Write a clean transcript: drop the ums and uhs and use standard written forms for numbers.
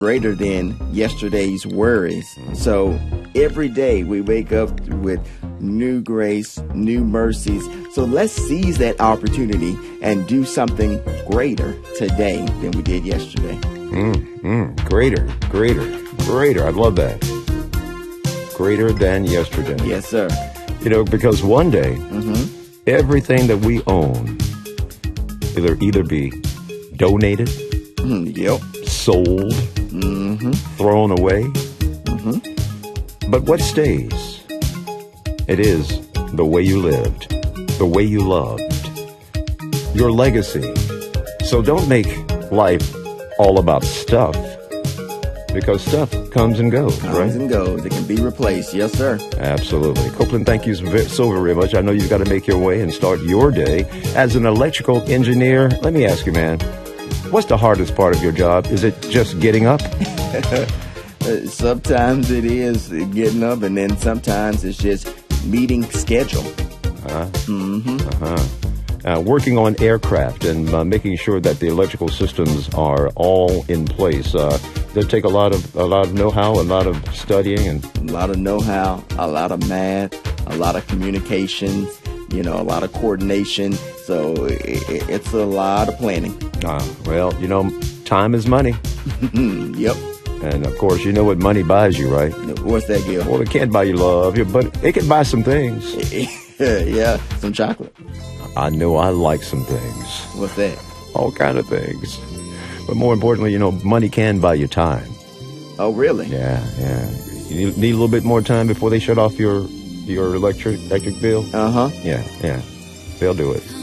greater than yesterday's worries. So every day we wake up with new grace, new mercies. So let's seize that opportunity and do something greater today than we did yesterday. Greater. I love that. Greater than yesterday. Yes, sir. Because one day, everything that we own either be donated, sold, thrown away. But what stays? It is the way you lived, the way you loved, your legacy. So don't make life all about stuff, because stuff comes and goes, right? Comes and goes. It can be replaced. Yes, sir. Absolutely. Copeland, thank you so very much. I know you've got to make your way and start your day as an electrical engineer. Let me ask you, man, what's the hardest part of your job? Is it just getting up? Sometimes it is getting up, and then sometimes it's just meeting schedule. Working on aircraft and making sure that the electrical systems are all in place. They take a lot of know-how, a lot of studying, and a lot of know-how, a lot of math, a lot of communications, a lot of coordination. So it's a lot of planning. Well, time is money. Yep. And of course, you know what money buys you, right? What's that, Gil? Well, it can't buy you love, but it can buy some things. Yeah, some chocolate. I know I like some things. What's that? All kind of things. But more importantly, money can buy you time. Oh, really? Yeah. You need a little bit more time before they shut off your electric bill? Uh-huh. Yeah. They'll do it.